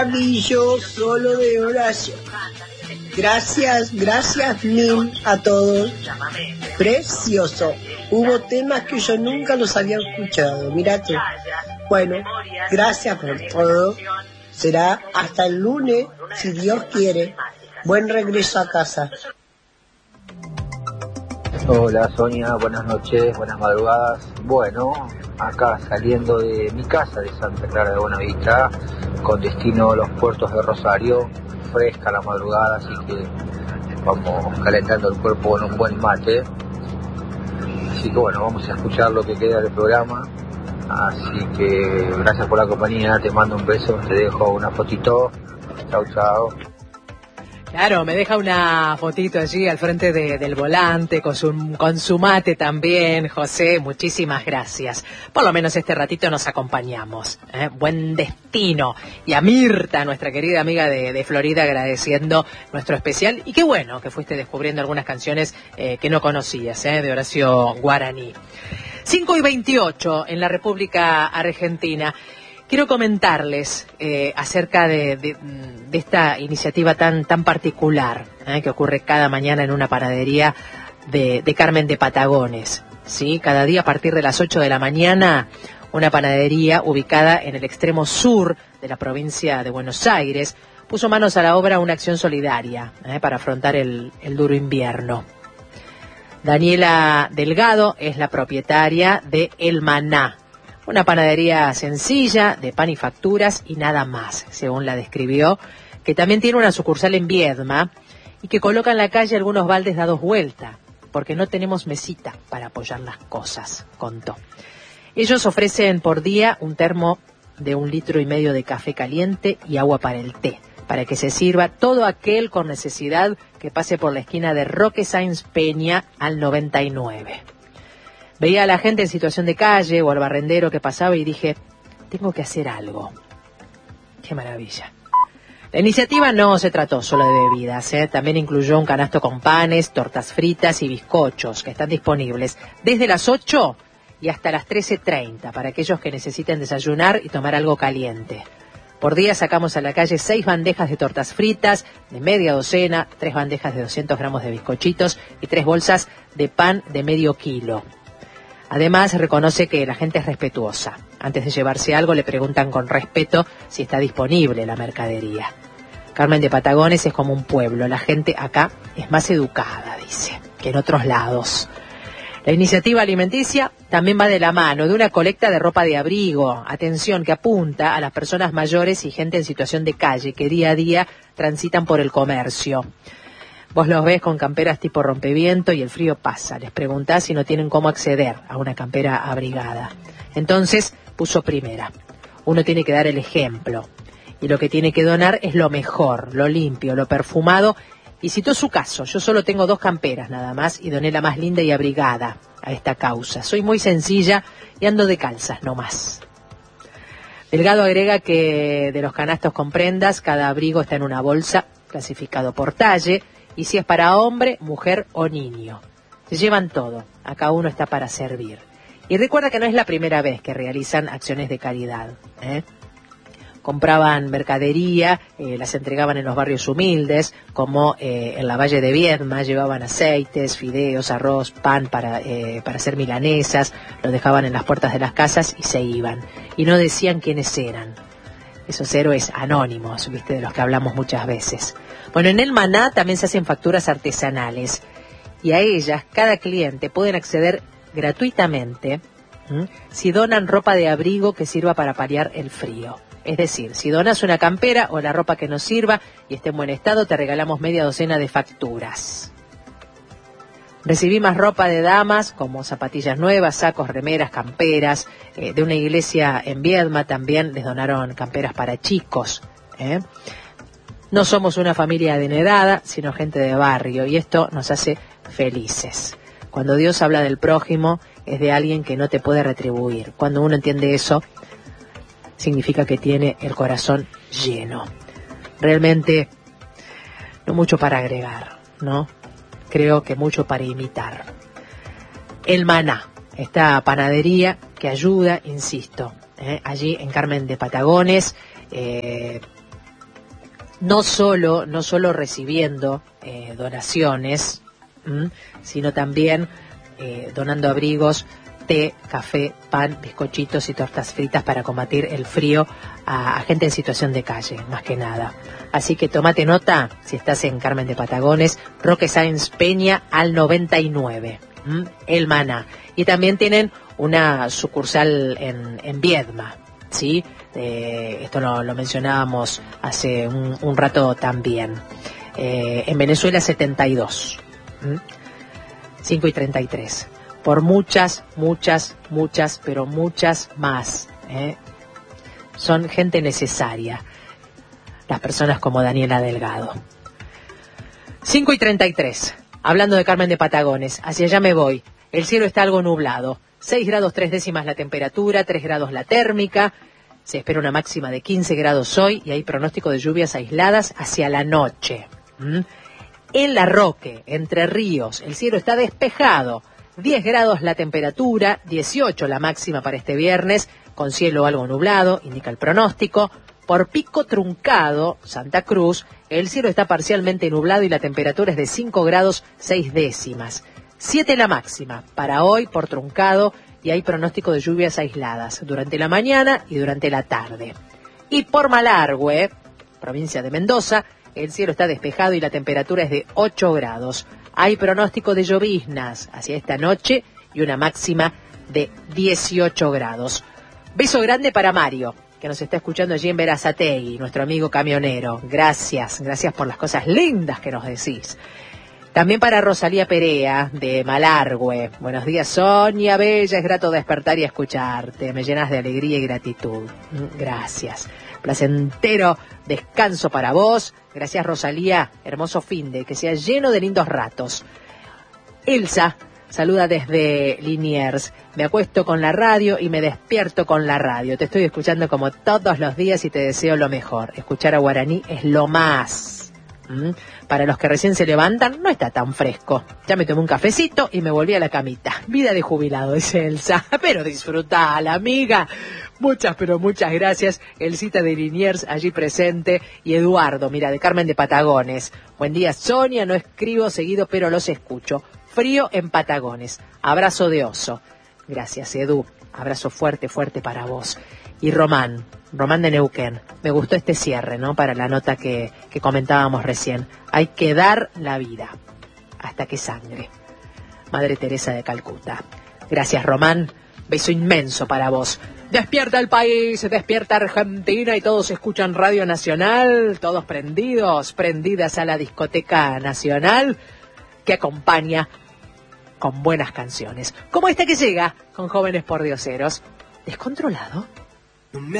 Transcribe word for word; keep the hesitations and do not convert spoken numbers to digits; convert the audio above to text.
Maravilloso lo de Horacio. Gracias, gracias mil a todos. Precioso. Hubo temas que yo nunca los había escuchado. Mirá tú. Bueno, gracias por todo. Será hasta el lunes, si Dios quiere. Buen regreso a casa. Hola Sonia, buenas noches, buenas madrugadas. Bueno, acá saliendo de mi casa de Santa Clara de Buenavista, con destino a los puertos de Rosario, fresca la madrugada, así que vamos calentando el cuerpo con un buen mate. Así que bueno, vamos a escuchar lo que queda del programa. Así que gracias por la compañía, te mando un beso, te dejo una fotito. Chau, chau. Claro, me deja una fotito allí al frente de, del volante, con su, con su mate también, José, muchísimas gracias. Por lo menos este ratito nos acompañamos, ¿eh? Buen destino. Y a Mirta, nuestra querida amiga de, de Florida, agradeciendo nuestro especial. Y qué bueno que fuiste descubriendo algunas canciones eh, que no conocías, ¿eh? De Horacio Guaraní. cinco y veintiocho en la República Argentina. Quiero comentarles eh, acerca de, de, de esta iniciativa tan, tan particular eh, que ocurre cada mañana en una panadería de, de Carmen de Patagones. ¿Sí? Cada día a partir de las ocho de la mañana, una panadería ubicada en el extremo sur de la provincia de Buenos Aires puso manos a la obra una acción solidaria eh, para afrontar el, el duro invierno. Daniela Delgado es la propietaria de El Maná, una panadería sencilla, de pan y facturas y nada más, según la describió, que también tiene una sucursal en Viedma y que coloca en la calle algunos baldes dados vuelta, porque no tenemos mesita para apoyar las cosas, contó. Ellos ofrecen por día un termo de un litro y medio de café caliente y agua para el té, para que se sirva todo aquel con necesidad que pase por la esquina de Roque Sáenz Peña al noventa y nueve. Veía a la gente en situación de calle o al barrendero que pasaba y dije, tengo que hacer algo. ¡Qué maravilla! La iniciativa no se trató solo de bebidas, ¿eh? También incluyó un canasto con panes, tortas fritas y bizcochos que están disponibles desde las ocho y hasta las trece treinta para aquellos que necesiten desayunar y tomar algo caliente. Por día sacamos a la calle seis bandejas de tortas fritas de media docena, tres bandejas de doscientos gramos de bizcochitos y tres bolsas de pan de medio kilo. Además, reconoce que la gente es respetuosa. Antes de llevarse algo, le preguntan con respeto si está disponible la mercadería. Carmen de Patagones es como un pueblo. La gente acá es más educada, dice, que en otros lados. La iniciativa alimenticia también va de la mano de una colecta de ropa de abrigo. Atención, que apunta a las personas mayores y gente en situación de calle que día a día transitan por el comercio. Vos los ves con camperas tipo rompeviento y el frío pasa. Les preguntás si no tienen cómo acceder a una campera abrigada. Entonces puso primera. Uno tiene que dar el ejemplo. Y lo que tiene que donar es lo mejor, lo limpio, lo perfumado. Y citó su caso. Yo solo tengo dos camperas nada más y doné la más linda y abrigada a esta causa. Soy muy sencilla y ando de calzas no más. Delgado agrega que de los canastos con prendas, cada abrigo está en una bolsa clasificado por talle. Y si es para hombre, mujer o niño. Se llevan todo. Acá uno está para servir. Y recuerda que no es la primera vez que realizan acciones de caridad, ¿eh? Compraban mercadería, eh, las entregaban en los barrios humildes, como eh, en la Valle de Viedma, llevaban aceites, fideos, arroz, pan para, eh, para hacer milanesas, lo dejaban en las puertas de las casas y se iban. Y no decían quiénes eran. Esos héroes anónimos, viste, de los que hablamos muchas veces. Bueno, en El Maná también se hacen facturas artesanales y a ellas cada cliente pueden acceder gratuitamente ¿m? si donan ropa de abrigo que sirva para paliar el frío. Es decir, si donas una campera o la ropa que nos sirva y esté en buen estado, te regalamos media docena de facturas. Recibí más ropa de damas, como zapatillas nuevas, sacos, remeras, camperas. Eh, de una iglesia en Viedma también les donaron camperas para chicos. ¿eh? No somos una familia adinerada, sino gente de barrio, y esto nos hace felices. Cuando Dios habla del prójimo, es de alguien que no te puede retribuir. Cuando uno entiende eso, significa que tiene el corazón lleno. Realmente, no mucho para agregar, ¿no? Creo que mucho para imitar. El Maná, esta panadería que ayuda, insisto, ¿eh? allí en Carmen de Patagones, eh, no solo, no solo recibiendo eh, donaciones, ¿m? sino también eh, donando abrigos, té, café, pan, bizcochitos y tortas fritas para combatir el frío a, a gente en situación de calle, más que nada. Así que tomate nota, si estás en Carmen de Patagones, Roque Sáenz Peña al noventa y nueve, ¿m? El Maná. Y también tienen una sucursal en, en Viedma, ¿sí? Eh, esto lo, lo mencionábamos hace un, un rato también. Eh, en Venezuela setenta y dos, ¿m? cinco y treinta y tres. Por muchas, muchas, muchas, pero muchas más. ¿eh? Son gente necesaria. Las personas como Daniela Delgado. cinco y treinta y tres. Hablando de Carmen de Patagones, hacia allá me voy. El cielo está algo nublado. seis grados tres décimas la temperatura, tres grados la térmica. Se espera una máxima de quince grados hoy y hay pronóstico de lluvias aisladas hacia la noche. ¿Mm? En La Roque, Entre Ríos, el cielo está despejado. diez grados la temperatura, dieciocho la máxima para este viernes, con cielo algo nublado, indica el pronóstico. Por Pico Truncado, Santa Cruz, el cielo está parcialmente nublado y la temperatura es de cinco grados seis décimas. siete la máxima para hoy por Truncado y hay pronóstico de lluvias aisladas durante la mañana y durante la tarde. Y por Malargüe, provincia de Mendoza, el cielo está despejado y la temperatura es de ocho grados. Hay pronóstico de lloviznas hacia esta noche y una máxima de dieciocho grados. Beso grande para Mario, que nos está escuchando allí en Berazategui, nuestro amigo camionero. Gracias, gracias por las cosas lindas que nos decís. También para Rosalía Perea, de Malargüe. Buenos días, Sonia Bella, es grato despertar y escucharte. Me llenas de alegría y gratitud. Gracias. Placentero descanso para vos. Gracias, Rosalía. Hermoso finde, que sea lleno de lindos ratos. Elsa saluda desde Liniers. Me acuesto con la radio y me despierto con la radio. Te estoy escuchando como todos los días y te deseo lo mejor. Escuchar a Guaraní es lo más. ¿Mm? Para los que recién se levantan, no está tan fresco. Ya me tomé un cafecito y me volví a la camita. Vida de jubilado, dice Elsa. Pero disfrutala, amiga. Muchas, pero muchas gracias. Elsita de Liniers, allí presente. Y Eduardo, mira, de Carmen de Patagones. Buen día, Sonia. No escribo seguido, pero los escucho. Frío en Patagones. Abrazo de oso. Gracias, Edu. Abrazo fuerte, fuerte para vos. Y Román, Román de Neuquén. Me gustó este cierre, ¿no? Para la nota que, que comentábamos recién. Hay que dar la vida hasta que sangre. Madre Teresa de Calcuta. Gracias, Román. Beso inmenso para vos. Despierta el país, despierta Argentina y todos escuchan Radio Nacional, todos prendidos, prendidas a la discoteca nacional que acompaña con buenas canciones. Como esta que llega con Jóvenes Pordioseros. ¿Descontrolado?